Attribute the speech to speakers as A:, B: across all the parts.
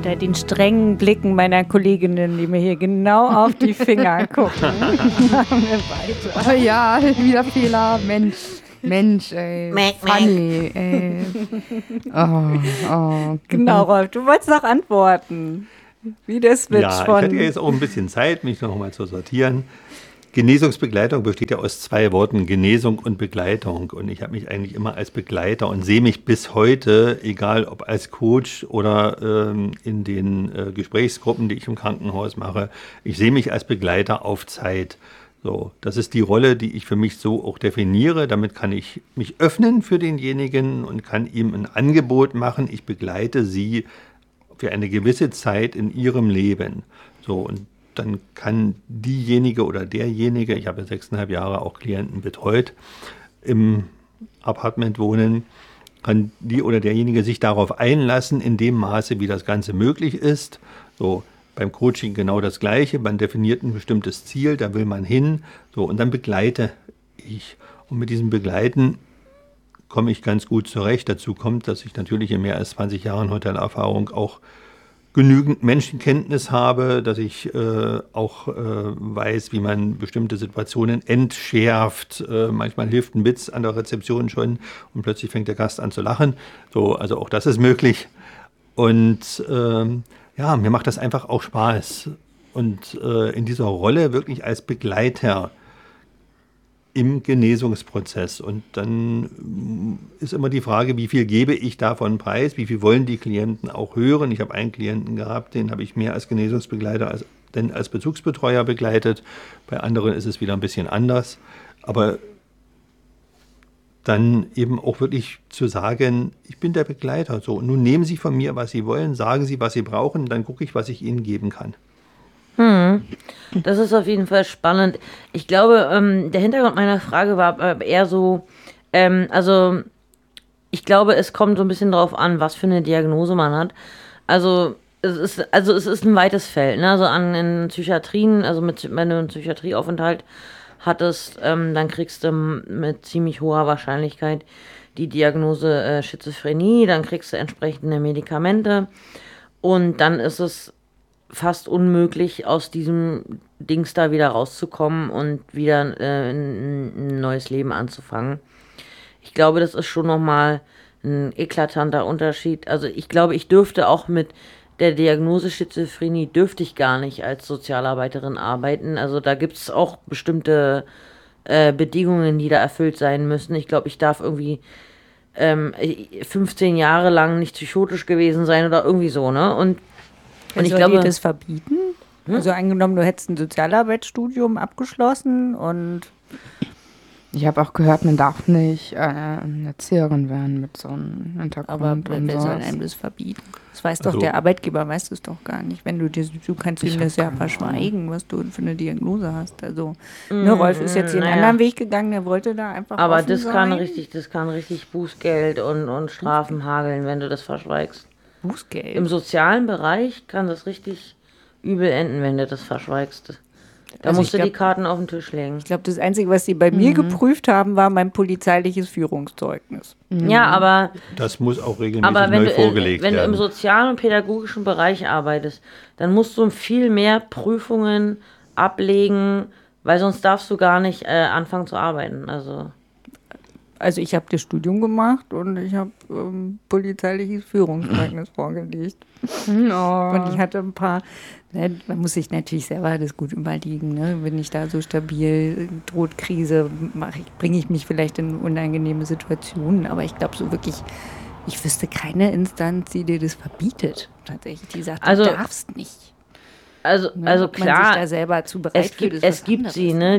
A: unter den strengen Blicken meiner Kolleginnen, die mir hier genau auf die Finger gucken. Machen wir weiter.
B: Oh ja, wieder Fehler. Mensch, ey. Funny, ey. Oh.
A: Genau, Rolf, du wolltest noch antworten. Wie der Switch
C: ja,
A: von...
C: ich hatte jetzt auch ein bisschen Zeit, mich noch mal zu sortieren. Genesungsbegleitung besteht ja aus 2 Worten, Genesung und Begleitung. Und ich habe mich eigentlich immer als Begleiter und sehe mich bis heute, egal ob als Coach oder in den Gesprächsgruppen, die ich im Krankenhaus mache, ich sehe mich als Begleiter auf Zeit. So, das ist die Rolle, die ich für mich so auch definiere. Damit kann ich mich öffnen für denjenigen und kann ihm ein Angebot machen. Ich begleite sie für eine gewisse Zeit in ihrem Leben. So, und dann kann diejenige oder derjenige, ich habe ja 6,5 Jahre auch Klienten betreut, im Apartment wohnen, kann die oder derjenige sich darauf einlassen, in dem Maße, wie das Ganze möglich ist. So, beim Coaching genau das Gleiche, man definiert ein bestimmtes Ziel, da will man hin, so, und dann begleite ich. Und mit diesem Begleiten komme ich ganz gut zurecht. Dazu kommt, dass ich natürlich in mehr als 20 Jahren Hotelerfahrung auch genügend Menschenkenntnis habe, dass ich auch weiß, wie man bestimmte Situationen entschärft. Manchmal hilft ein Witz an der Rezeption schon und plötzlich fängt der Gast an zu lachen. So, also auch das ist möglich. Und ja, mir macht das einfach auch Spaß. Und in dieser Rolle wirklich als Begleiter im Genesungsprozess. Und dann ist immer die Frage, wie viel gebe ich davon preis, wie viel wollen die Klienten auch hören. Ich habe einen Klienten gehabt, den habe ich mehr als Genesungsbegleiter denn als Bezugsbetreuer begleitet. Bei anderen ist es wieder ein bisschen anders. Aber dann eben auch wirklich zu sagen, ich bin der Begleiter. So, nun nehmen Sie von mir, was Sie wollen, sagen Sie, was Sie brauchen, dann gucke ich, was ich Ihnen geben kann.
D: Das ist auf jeden Fall spannend. Ich glaube, der Hintergrund meiner Frage war eher so, also ich glaube, es kommt so ein bisschen drauf an, was für eine Diagnose man hat. Also es ist ein weites Feld, ne? Also in Psychiatrien, also wenn du einen Psychiatrieaufenthalt hattest, dann kriegst du mit ziemlich hoher Wahrscheinlichkeit die Diagnose Schizophrenie, dann kriegst du entsprechende Medikamente und dann ist es fast unmöglich, aus diesem Dings da wieder rauszukommen und wieder ein neues Leben anzufangen. Ich glaube, das ist schon nochmal ein eklatanter Unterschied. Also ich glaube, ich dürfte auch mit der Diagnose Schizophrenie dürfte ich gar nicht als Sozialarbeiterin arbeiten. Also da gibt es auch bestimmte Bedingungen, die da erfüllt sein müssen. Ich glaube, ich darf irgendwie 15 Jahre lang nicht psychotisch gewesen sein oder irgendwie so, ne? Und ich
A: soll
D: glaube,
A: die das verbieten? Also angenommen, du hättest ein Sozialarbeitsstudium abgeschlossen und...
B: Ich habe auch gehört, man darf nicht Erzieherin werden mit so einem Hintergrund.
A: Aber wer soll
B: sowas.
A: einem das verbieten? Das weiß doch der Arbeitgeber, weiß es doch gar nicht. Wenn du kannst ihm das ja verschweigen, was du für eine Diagnose hast. Also Rolf ist jetzt den anderen Weg gegangen, der wollte da einfach
D: aber
A: offen
D: das kann
A: sein.
D: richtig Bußgeld und Strafen hageln, wenn du das verschweigst.
A: Bußgeld.
D: Im sozialen Bereich kann das richtig übel enden, wenn du das verschweigst. Da
A: Also
D: musst du
A: ich
D: die
A: glaub-
D: Karten auf den Tisch legen.
A: Ich glaube, das Einzige, was sie bei mir geprüft haben, war mein polizeiliches Führungszeugnis.
D: Ja, aber
C: Das muss auch regelmäßig
D: wenn
C: neu
D: du
C: vorgelegt
D: wenn du im
C: werden.
D: sozialen und pädagogischen Bereich arbeitest, dann musst du viel mehr Prüfungen ablegen, weil sonst darfst du gar nicht anfangen zu arbeiten.
A: Also ich habe das Studium gemacht und ich habe polizeiliches Führungszeugnis vorgelegt. Und ich hatte ein paar, man muss sich natürlich selber das gut überlegen, ne? Bin ich da so stabil, droht Krise, bringe ich mich vielleicht in unangenehme Situationen, aber ich glaube so wirklich, ich wüsste keine Instanz, die dir das verbietet, tatsächlich, die sagt, du darfst nicht.
D: Also
A: Ob man sich
D: klar,
A: da selber zu bereit fühlt, ist
D: es
A: was
D: gibt
A: anderes,
D: sie, ne,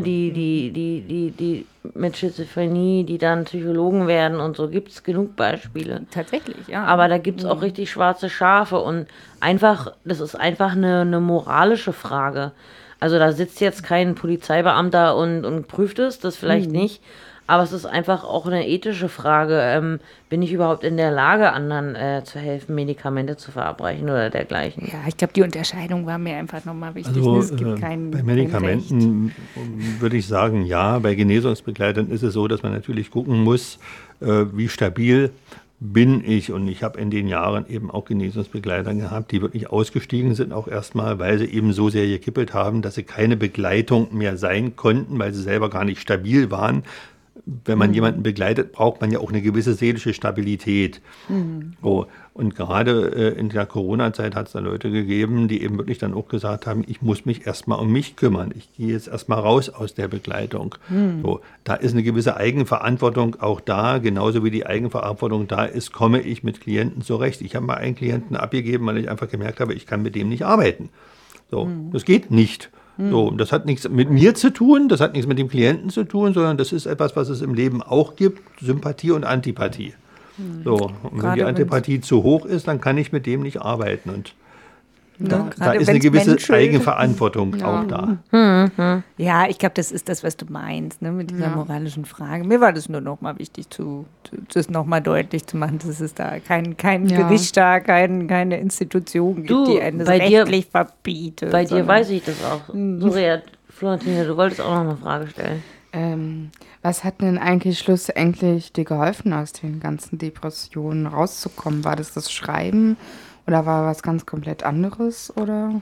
D: die mit Schizophrenie, die dann Psychologen werden und so, gibt es genug Beispiele.
A: Tatsächlich, ja.
D: Aber da gibt es auch richtig schwarze Schafe und das ist einfach eine moralische Frage. Also da sitzt jetzt kein Polizeibeamter und prüft es, das vielleicht nicht. Aber es ist einfach auch eine ethische Frage. Bin ich überhaupt in der Lage, anderen zu helfen, Medikamente zu verabreichen oder dergleichen?
A: Ja, ich glaube, die Unterscheidung war mir einfach nochmal wichtig.
C: Also
A: Es gibt kein
C: bei
A: kein
C: Medikamenten würde ich sagen, ja. Bei Genesungsbegleitern ist es so, dass man natürlich gucken muss, wie stabil bin ich, und ich habe in den Jahren eben auch Genesungsbegleiter gehabt, die wirklich ausgestiegen sind, auch erstmal, weil sie eben so sehr gekippelt haben, dass sie keine Begleitung mehr sein konnten, weil sie selber gar nicht stabil waren. Wenn man jemanden begleitet, braucht man ja auch eine gewisse seelische Stabilität. So. Und gerade in der Corona-Zeit hat es da Leute gegeben, die eben wirklich dann auch gesagt haben, ich muss mich erstmal um mich kümmern. Ich gehe jetzt erstmal raus aus der Begleitung. So, da ist eine gewisse Eigenverantwortung auch da, genauso wie die Eigenverantwortung da ist, komme ich mit Klienten zurecht. Ich habe mal einen Klienten abgegeben, weil ich einfach gemerkt habe, ich kann mit dem nicht arbeiten. So, das geht nicht. So, das hat nichts mit mir zu tun, das hat nichts mit dem Klienten zu tun, sondern das ist etwas, was es im Leben auch gibt, Sympathie und Antipathie. So, und wenn die Antipathie zu hoch ist, dann kann ich mit dem nicht arbeiten. Und da ist eine gewisse Eigenverantwortung auch da.
A: Ja, ich glaube, das ist das, was du meinst, ne, mit dieser moralischen Frage. Mir war das nur noch mal wichtig, das noch mal deutlich zu machen, dass es da kein Gericht da, keine Institution gibt, die einen das rechtlich verbietet.
D: Bei dir weiß ich das auch. Sorry, Florentina, du wolltest auch noch eine Frage stellen.
B: Was hat denn eigentlich schlussendlich dir geholfen, aus den ganzen Depressionen rauszukommen? War das Schreiben oder war was ganz komplett anderes? Oder?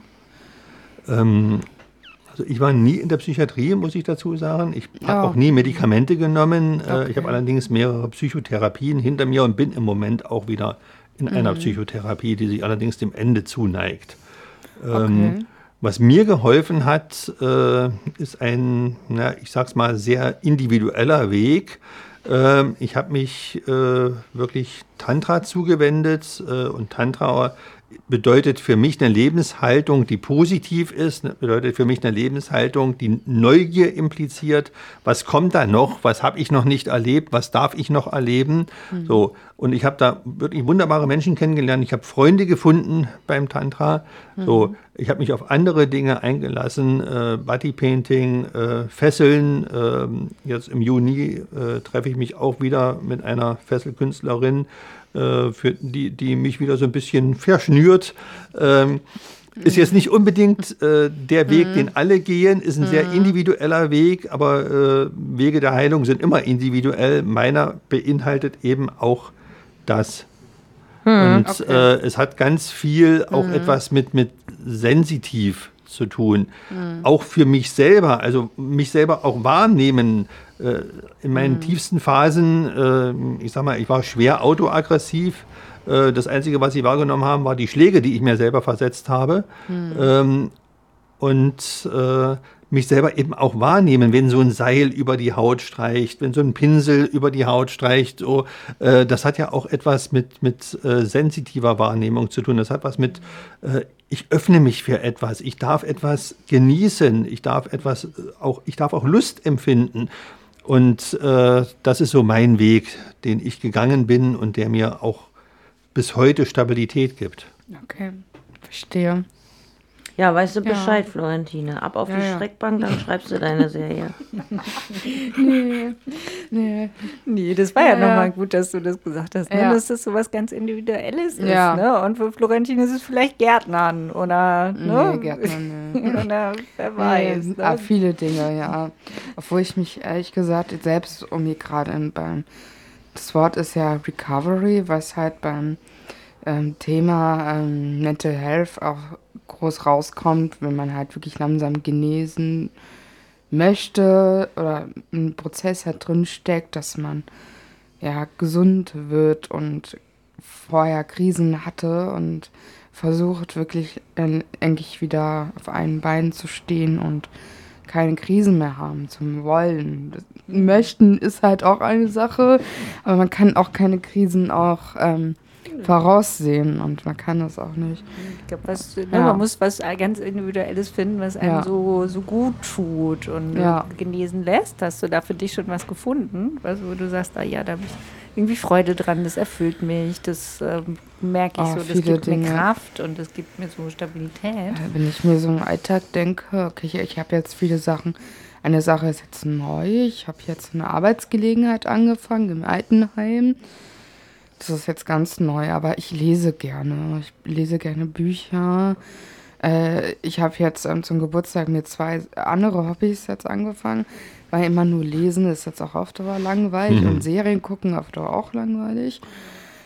C: Also ich war nie in der Psychiatrie, muss ich dazu sagen. Ich habe auch nie Medikamente genommen. Okay. Ich habe allerdings mehrere Psychotherapien hinter mir und bin im Moment auch wieder in einer Psychotherapie, die sich allerdings dem Ende zuneigt. Was mir geholfen hat, ist ein, ich sag's mal, sehr individueller Weg. Ich habe mich wirklich Tantra zugewendet und Tantra bedeutet für mich eine Lebenshaltung, die positiv ist, bedeutet für mich eine Lebenshaltung, die Neugier impliziert. Was kommt da noch? Was habe ich noch nicht erlebt? Was darf ich noch erleben? So, und ich habe da wirklich wunderbare Menschen kennengelernt. Ich habe Freunde gefunden beim Tantra. So, ich habe mich auf andere Dinge eingelassen, Bodypainting, Fesseln. Jetzt im Juni treffe ich mich auch wieder mit einer Fesselkünstlerin, die mich wieder so ein bisschen verschnürt. Ist jetzt nicht unbedingt der Weg, den alle gehen, ist ein sehr individueller Weg, aber Wege der Heilung sind immer individuell. Meiner beinhaltet eben auch das. Und es hat ganz viel auch etwas mit sensitiv zu tun. Auch für mich selber, also mich selber auch wahrnehmen. In meinen tiefsten Phasen, ich sag mal, ich war schwer autoaggressiv. Das Einzige, was ich wahrgenommen habe, war die Schläge, die ich mir selber versetzt habe. Und mich selber eben auch wahrnehmen, wenn so ein Seil über die Haut streicht, wenn so ein Pinsel über die Haut streicht. So, das hat ja auch etwas mit sensitiver Wahrnehmung zu tun. Das hat was mit, ich öffne mich für etwas, ich darf etwas genießen, ich darf auch Lust empfinden. Und das ist so mein Weg, den ich gegangen bin und der mir auch bis heute Stabilität gibt.
B: Okay, verstehe.
D: Ja, weißt du Bescheid, Florentine. Ab auf die Schreckbank, dann schreibst du deine Serie.
A: Nee, das war ja nochmal gut, dass du das gesagt hast, ne? Dass das so was ganz Individuelles ist. Ne? Und für Florentine ist es vielleicht Gärtnern oder, ne?
B: Nee, Gärtnern,
A: oder wer weiß. Ne?
B: Viele Dinge, ja. Obwohl ich mich ehrlich gesagt selbst um mich gerade das Wort ist ja Recovery, was halt beim Thema Mental Health auch groß rauskommt, wenn man halt wirklich langsam genesen möchte oder ein Prozess halt drin steckt, dass man gesund wird und vorher Krisen hatte und versucht wirklich endlich wieder auf einen Bein zu stehen und keine Krisen mehr haben zum Wollen. Das Möchten ist halt auch eine Sache, aber man kann auch keine Krisen auch voraussehen und man kann das auch nicht.
A: Ich glaube, man muss was ganz Individuelles finden, was einem so gut tut und genesen lässt. Hast du da für dich schon was gefunden, wo du sagst, da habe ich irgendwie Freude dran, das erfüllt mich, das merke ich so, das gibt mir Kraft und das gibt mir so Stabilität.
B: Wenn ich mir so im Alltag denke, okay, ich habe jetzt viele Sachen, eine Sache ist jetzt neu, ich habe jetzt eine Arbeitsgelegenheit angefangen im Altenheim. Das ist jetzt ganz neu, aber ich lese gerne. Ich lese gerne Bücher. Ich habe jetzt zum Geburtstag mir 2 andere Hobbys jetzt angefangen, weil immer nur lesen ist jetzt auch auf Dauer langweilig und Serien gucken auf Dauer auch langweilig.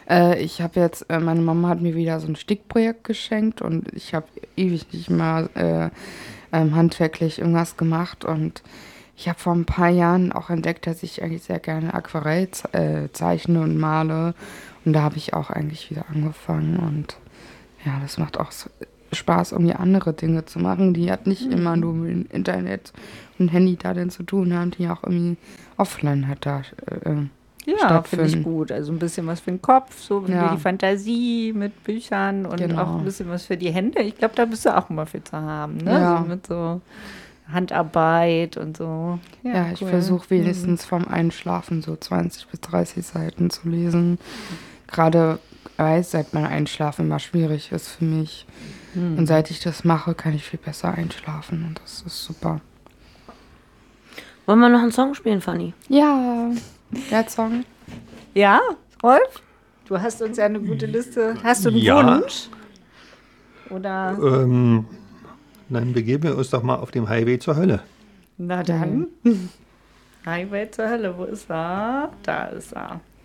B: Ich habe jetzt, meine Mama hat mir wieder so ein Stickprojekt geschenkt und ich habe ewig nicht mal handwerklich irgendwas gemacht und ich habe vor ein paar Jahren auch entdeckt, dass ich eigentlich sehr gerne Aquarell zeichne und male und da habe ich auch eigentlich wieder angefangen und ja, das macht auch Spaß, irgendwie andere Dinge zu machen, die halt nicht immer nur mit dem Internet und Handy da denn zu tun haben, die auch irgendwie offline halt da
A: Ja, finde ich gut. Also ein bisschen was für den Kopf, so für die Fantasie mit Büchern und auch ein bisschen was für die Hände. Ich glaube, da bist du auch immer für zu haben, ne?
B: Ja.
A: So mit so Handarbeit und so.
B: Ja, ich versuche wenigstens vorm Einschlafen so 20 bis 30 Seiten zu lesen. Gerade weil seit mein Einschlafen immer schwierig ist für mich. Und seit ich das mache, kann ich viel besser einschlafen und das ist super.
D: Wollen wir noch einen Song spielen, Fanny?
B: Ja, der Song.
A: Ja, Rolf? Du hast uns ja eine gute Liste. Hast du einen Wunsch? Oder?
C: Dann begeben wir uns doch mal auf dem Highway zur Hölle.
A: Na dann. Highway zur Hölle, wo ist er? Da ist er.